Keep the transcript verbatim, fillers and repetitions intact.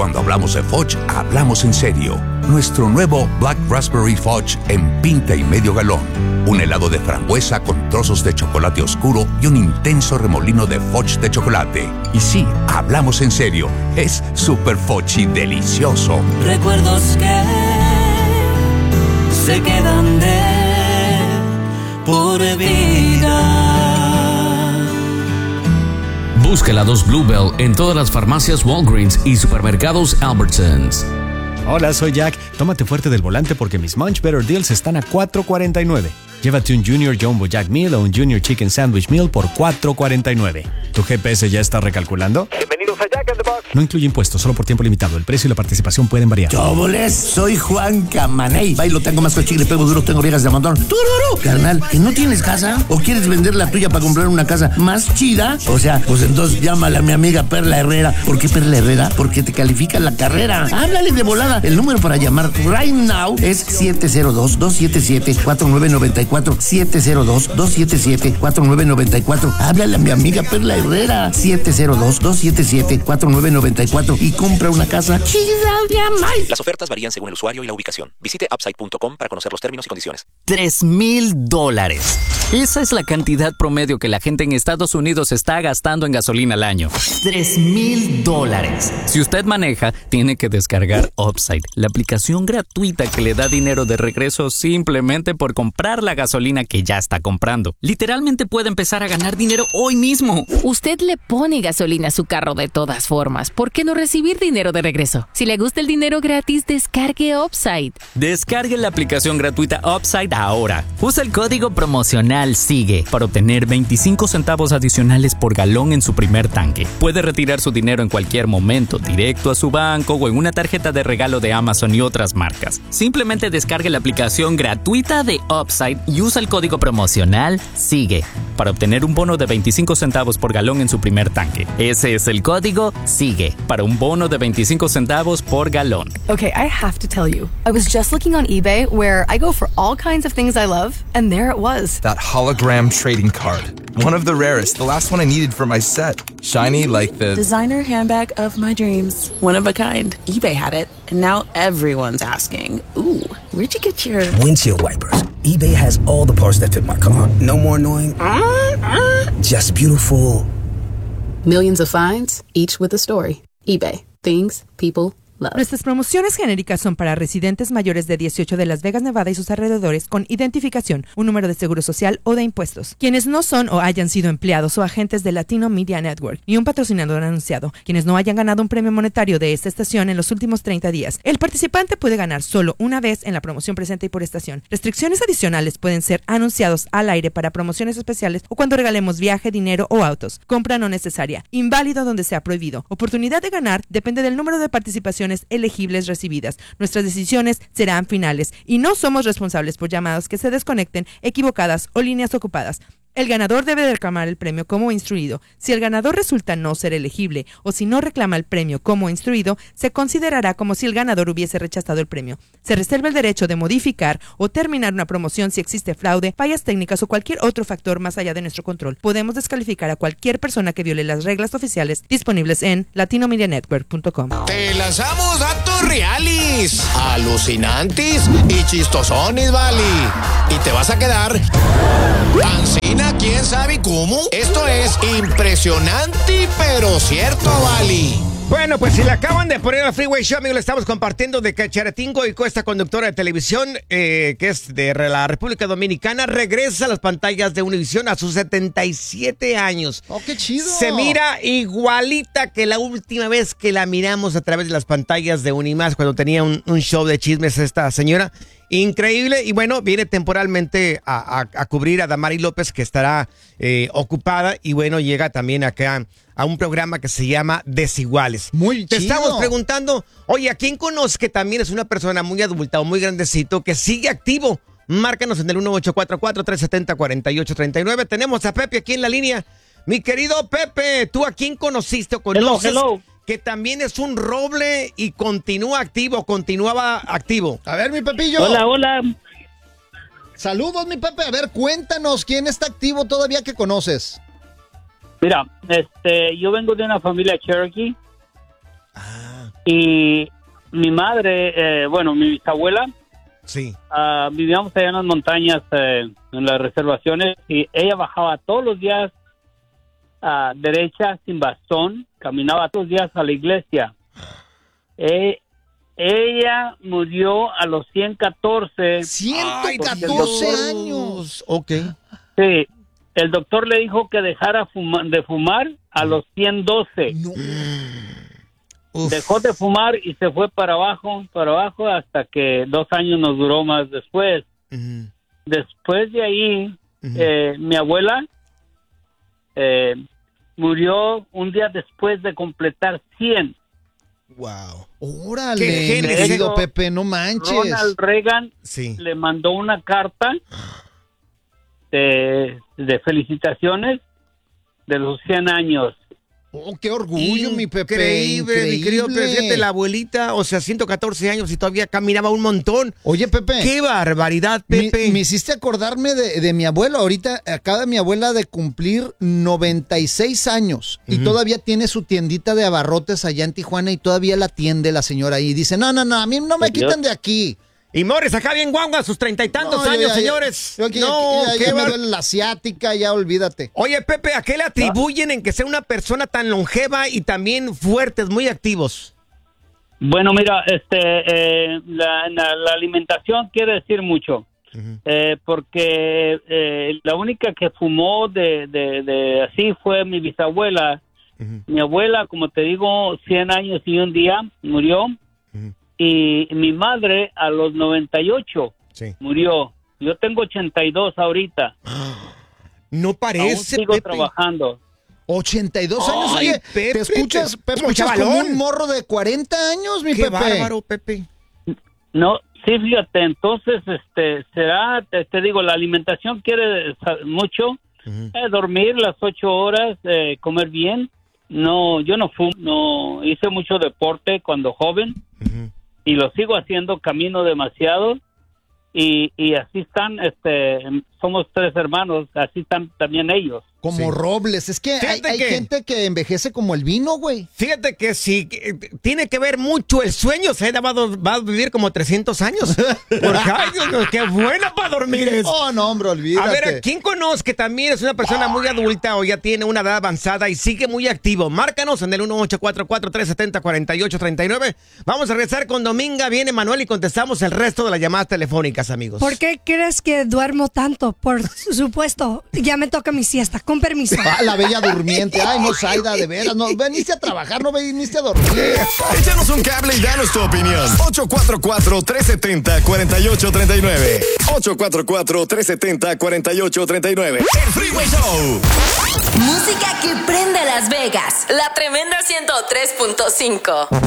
Cuando hablamos de Fudge, hablamos en serio. Nuestro nuevo Black Raspberry Fudge en pinta y medio galón. Un helado de frambuesa con trozos de chocolate oscuro y un intenso remolino de Fudge de chocolate. Y sí, hablamos en serio. Es super Fudge y delicioso. Recuerdos que se quedan de por vida. Busca helados Bluebell en todas las farmacias Walgreens y supermercados Albertsons. Hola, soy Jack. Tómate fuerte del volante porque mis Munch Better Deals están a cuatro cuarenta y nueve. Llévate un Junior Jumbo Jack Meal o un Junior Chicken Sandwich Meal por cuatro cuarenta y nueve. ¿Tu G P S ya está recalculando? Bienvenidos a Jack in the Box. No incluye impuestos, solo por tiempo limitado. El precio y la participación pueden variar. ¡Choboles! Soy Juan Camaney. Bailo, tengo más cochile, pego duro, tengo viejas de montón. ¡Tururú! Carnal, ¿que no tienes casa? ¿O quieres vender la tuya para comprar una casa más chida? O sea, pues entonces llámale a mi amiga Perla Herrera. ¿Por qué Perla Herrera? Porque te califica la carrera. Háblale de volada. El número para llamar right now es siete cero dos, dos siete siete, cuatro nueve nueve cuatro. siete cero dos, dos siete siete, cuatro nueve nueve cuatro. Háblale a mi amiga Perla Herrera. siete cero dos, dos siete siete, cuatro nueve nueve cuatro y compra una casa chida de amar. Las ofertas varían según el usuario y la ubicación. Visite upside punto com para conocer los términos y condiciones. Tres mil dólares. Esa es la cantidad promedio que la gente en Estados Unidos está gastando en gasolina al año. Tres mil dólares. Si usted maneja, tiene que descargar Upside, la aplicación gratuita que le da dinero de regreso simplemente por comprar la gasolina que ya está comprando. Literalmente puede empezar a ganar dinero hoy mismo. Usted le pone gasolina a su carro de todas formas. ¿Por qué no recibir dinero de regreso? Si le gusta el dinero gratis, descargue Upside. Descargue la aplicación gratuita Upside ahora. Usa el código promocional SIGUE para obtener veinticinco centavos adicionales por galón en su primer tanque. Puede retirar su dinero en cualquier momento, directo a su banco o en una tarjeta de regalo de Amazon y otras marcas. Simplemente descargue la aplicación gratuita de Upside y usa el código promocional SIGUE para obtener un bono de veinticinco centavos por galón en su primer tanque. Ese es el código SIGUE para un bono de veinticinco centavos por galón. Okay, I have to tell you, I was just looking on eBay where I go for all kinds of things I love, and there it was. That hologram trading card. One of the rarest, the last one I needed for my set. Shiny like the designer handbag of my dreams. One of a kind. eBay had it, and now everyone's asking, ooh, where'd you get your windshield wipers? eBay has all the parts that fit my car. No more annoying, just beautiful. Millions of finds, each with a story. eBay. Things people love. Nuestras promociones genéricas son para residentes mayores de dieciocho de Las Vegas, Nevada y sus alrededores con identificación, un número de seguro social o de impuestos. Quienes no son o hayan sido empleados o agentes de Latino Media Network y un patrocinador anunciado. Quienes no hayan ganado un premio monetario de esta estación en los últimos treinta días. El participante puede ganar solo una vez en la promoción presente y por estación. Restricciones adicionales pueden ser anunciados al aire para promociones especiales o cuando regalemos viaje, dinero o autos. Compra no necesaria. Inválido donde sea prohibido. Oportunidad de ganar depende del número de participaciones elegibles recibidas. Nuestras decisiones serán finales y no somos responsables por llamadas que se desconecten, equivocadas o líneas ocupadas. El ganador debe reclamar el premio como instruido. Si el ganador resulta no ser elegible o si no reclama el premio como instruido, se considerará como si el ganador hubiese rechazado el premio. Se reserva el derecho de modificar o terminar una promoción si existe fraude, fallas técnicas o cualquier otro factor más allá de nuestro control. Podemos descalificar a cualquier persona que viole las reglas oficiales disponibles en latino media network punto com. Te lanzamos datos reales, alucinantes y chistosones, vale. Y te vas a quedar ancina, quién sabe cómo. Esto es impresionante, pero cierto, vale. Bueno, pues si le acaban de poner al Freeway Show, amigo, le estamos compartiendo de que Charatingo y esta conductora de televisión, eh, que es de la República Dominicana, regresa a las pantallas de Univision a sus setenta y siete años. ¡Oh, qué chido! Se mira igualita que la última vez que la miramos a través de las pantallas de Unimás, cuando tenía un, un show de chismes esta señora. Increíble, y bueno, viene temporalmente a, a, a cubrir a Damari López, que estará eh, ocupada, y bueno, llega también acá a un programa que se llama Desiguales. Muy Te chido. estamos preguntando, oye, ¿a quién conoces que también es una persona muy adulta o muy grandecito que sigue activo? Márcanos en el uno ocho cuatro cuatro, tres siete cero, cuatro ocho tres nueve. Tenemos a Pepe aquí en la línea. Mi querido Pepe, ¿tú a quién conociste o conoces? Hello, hello. Que también es un roble y continúa activo, continuaba activo. A ver, mi Pepillo. Hola, hola. Saludos, mi Pepe. A ver, cuéntanos, ¿quién está activo todavía que conoces? Mira, este, yo vengo de una familia Cherokee. Ah. Y mi madre, eh, bueno, mi bisabuela, sí. uh, vivíamos allá en las montañas, eh, en las reservaciones, y ella bajaba todos los días uh, derecha, sin bastón, caminaba todos los días a la iglesia. Eh, ella murió a los ciento catorce. ciento catorce años. Ok. Sí, el doctor le dijo que dejara fuma, de fumar a los ciento doce. No. Dejó de fumar y se fue para abajo, para abajo, hasta que dos años nos duró más después. Uh-huh. Después de ahí, uh-huh. eh, mi abuela eh, murió un día después de completar cien. Wow. Órale, Qué mi querido Pepe, no manches. Ronald Reagan sí. le mandó una carta de, de felicitaciones de los cien años. Oh, qué orgullo, mi Pepe. Increíble, Increíble. mi querido presidente, la abuelita, o sea, ciento catorce años y todavía caminaba un montón. Oye, Pepe. ¡Qué barbaridad, Pepe! Me, me hiciste acordarme de, de mi abuelo. Ahorita acaba mi abuela de cumplir noventa y seis años y Ujú. todavía tiene su tiendita de abarrotes allá en Tijuana y todavía la atiende la señora ahí. Dice, no, no, no, a mí no me quitan de aquí. Y Morris, acá bien guangua, a sus treinta y tantos No, años, ya, ya, señores. yo aquí- no, ya, qué ya me bar- duele la asiática, ya olvídate. Oye, Pepe, ¿a qué le atribuyen en que sea una persona tan longeva y también fuertes, muy activos? Bueno, mira, este, eh, la, la, la alimentación quiere decir mucho, Uh-huh. eh, porque eh, la única que fumó de, de, de así fue mi bisabuela. Uh-huh. Mi abuela, como te digo, cien años y un día murió, Uh-huh. y mi madre a los noventa y ocho Sí. murió. Yo tengo ochenta y dos ahorita. No Aún parece, sigo Pepe. trabajando. ochenta y dos años, Ay, oye, Pepe, te escuchas, te- te como escuchas como chavalón. un morro de cuarenta años, mi Qué Pepe. bárbaro, Pepe. No, sí, fíjate, entonces, este, será, te, te digo, la alimentación quiere sa- mucho, Uh-huh. eh, dormir las ocho horas, eh, comer bien. No, yo no fumo, no hice mucho deporte cuando joven Uh-huh. y lo sigo haciendo, camino demasiado y, y así están, este, somos tres hermanos, así están también ellos. Como Sí. robles. Es que hay, Fíjate hay que- gente que envejece como el vino, güey. Fíjate que sí, que, eh, tiene que ver mucho el sueño. Se va, a do- va a vivir como trescientos años. Porque, ay, Dios mío, qué bueno para dormir es. Oh, no, hombre, olvídate. A ver, ¿a quién conozco que también es una persona muy adulta o ya tiene una edad avanzada y sigue muy activo? Márcanos en el uno ocho cuatro cuatro, tres siete cero, cuatro ocho tres nueve. Vamos a regresar con Dominga, viene Manuel y contestamos el resto de las llamadas telefónicas, amigos. ¿Por qué crees que duermo tanto? Por supuesto, ya me toca mi siesta. Con permiso. Ah, la bella durmiente. Ay, no, Zaida, de veras. No, veniste a trabajar, no viniste a dormir. Échanos un cable y danos tu opinión. ocho cuatro cuatro, tres siete cero, cuatro ocho tres nueve. ocho cuatro cuatro, tres siete cero, cuatro ocho tres nueve. El Freeway Show. Música que prende Las Vegas. La tremenda ciento tres punto cinco.